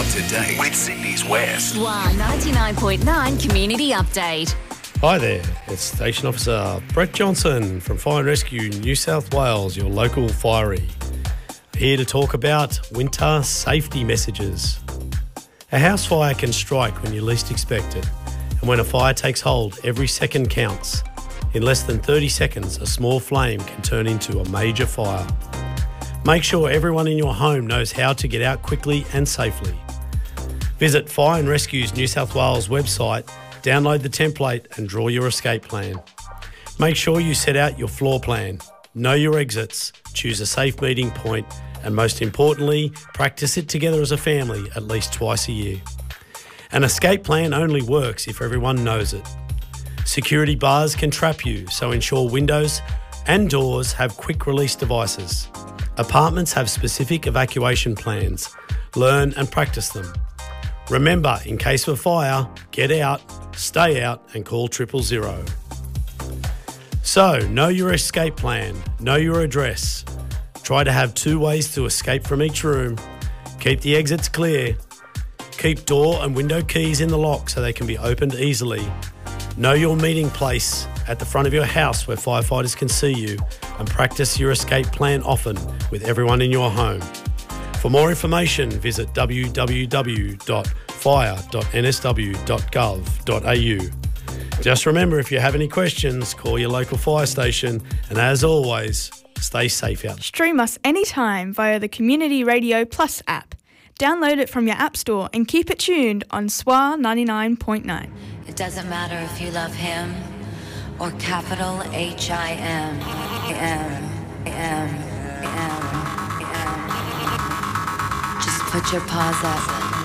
up to date with Sydney's West. Wow, 99.9 Community Update. Hi there, it's Station Officer Brett Johnson from Fire and Rescue New South Wales, your local fiery. Here to talk about winter safety messages. A house fire can strike when you least expect it, and when a fire takes hold, every second counts. In less than 30 seconds, a small flame can turn into a major fire. Make sure everyone in your home knows how to get out quickly and safely. Visit Fire and Rescue's New South Wales website, download the template and draw your escape plan. Make sure you set out your floor plan, know your exits, choose a safe meeting point, and most importantly, practice it together as a family at least twice a year. An escape plan only works if everyone knows it. Security bars can trap you, so ensure windows and doors have quick release devices. Apartments have specific evacuation plans. Learn and practice them. Remember, in case of a fire, get out, stay out and call 000. So, know your escape plan, know your address. Try to have 2 ways to escape from each room. Keep the exits clear. Keep door and window keys in the lock so they can be opened easily. Know your meeting place at the front of your house where firefighters can see you, and practice your escape plan often with everyone in your home. For more information, visit www.fire.nsw.gov.au. Just remember, if you have any questions, call your local fire station, and as always, stay safe out. Stream us anytime via the Community Radio Plus app. Download it from your app store and keep it tuned on SWA 99.9. It doesn't matter if you love him or capital H-I-M. Just put your paws up.